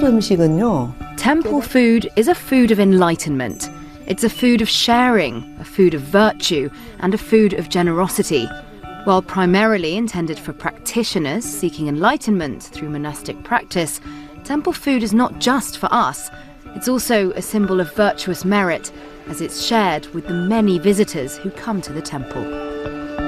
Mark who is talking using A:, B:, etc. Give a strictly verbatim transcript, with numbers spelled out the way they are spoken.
A: 템플 음식은요.
B: Temple food is a food of enlightenment. It's a food of sharing, a food of virtue, and a food of generosity. While primarily intended for practitioners seeking enlightenment through monastic practice, temple food is not just for us. It's also a symbol of virtuous merit, as it's shared with the many visitors who come to the temple.